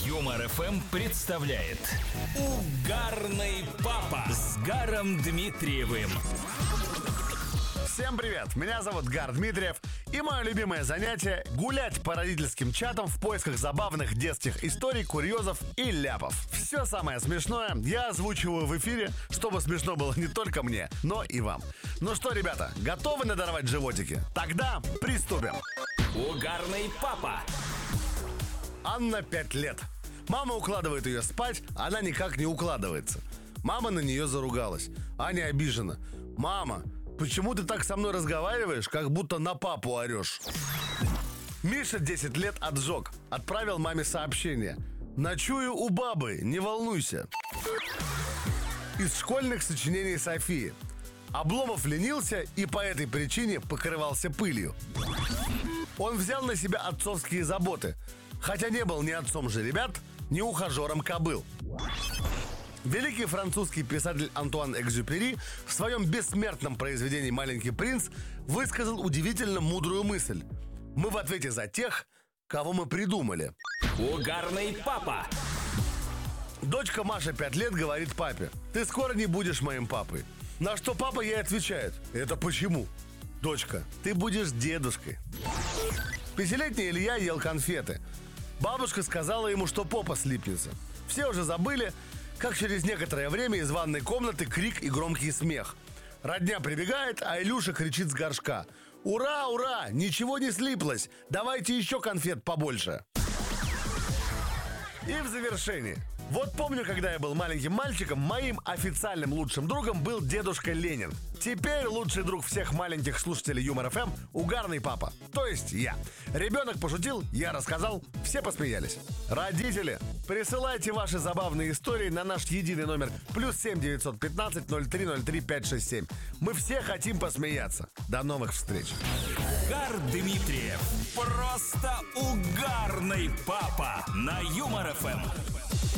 Юмор ФМ представляет Угарный папа с Гаром Дмитриевым. Всем привет, меня зовут Гар Дмитриев. И мое любимое занятие – гулять по родительским чатам в поисках забавных детских историй, курьезов и ляпов. Все самое смешное я озвучиваю в эфире, чтобы смешно было не только мне, но и вам. Ну что, ребята, готовы надорвать животики? Тогда приступим. Угарный папа. Анна 5 лет. Мама укладывает ее спать, она никак не укладывается. Мама на нее заругалась. Аня обижена. «Мама, почему ты так со мной разговариваешь, как будто на папу орешь?» Миша 10 лет отжег. Отправил маме сообщение: «Ночую у бабы, не волнуйся». Из школьных сочинений Софии. Обломов ленился и по этой причине покрывался пылью. Он взял на себя отцовские заботы, хотя не был ни отцом жеребят, ни ухажером кобыл. Великий французский писатель Антуан Экзюпери в своем бессмертном произведении «Маленький принц» высказал удивительно мудрую мысль: мы в ответе за тех, кого мы придумали. Угарный папа. Дочка Маша 5 лет говорит папе: «Ты скоро не будешь моим папой». На что папа ей отвечает: «Это почему?» «Дочка, ты будешь дедушкой». Пятилетний Илья ел конфеты. Бабушка сказала ему, что попа слипнется. Все уже забыли, как через некоторое время из ванной комнаты крик и громкий смех. Родня прибегает, а Илюша кричит с горшка: «Ура, ура! Ничего не слиплось! Давайте еще конфет побольше!» И в завершении. Вот помню, когда я был маленьким мальчиком, моим официальным лучшим другом был дедушка Ленин. Теперь лучший друг всех маленьких слушателей Юмор ФМ – Угарный папа. То есть я. Ребенок пошутил, я рассказал, все посмеялись. Родители, присылайте ваши забавные истории на наш единый номер +7 915 0303 567. Мы все хотим посмеяться. До новых встреч. Гар Дмитриев. Просто угарный папа на Юмор ФМ.